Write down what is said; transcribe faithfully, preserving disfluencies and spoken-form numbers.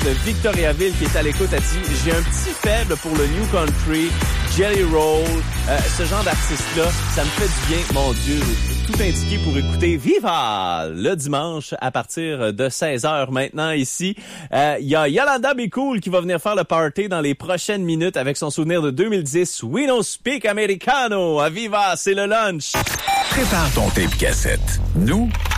de Victoriaville qui est à l'écoute a dit « J'ai un petit faible pour le New Country, Jelly Roll, euh, ce genre d'artiste-là, ça me fait du bien, mon Dieu. » Tout indiqué pour écouter Viva le dimanche à partir de seize heures maintenant ici. Il euh, y a Yolanda Be Cool qui va venir faire le party dans les prochaines minutes avec son souvenir de deux mille dix. We don't speak Americano. À Viva, c'est le lunch. Prépare ton tape cassette. Nous,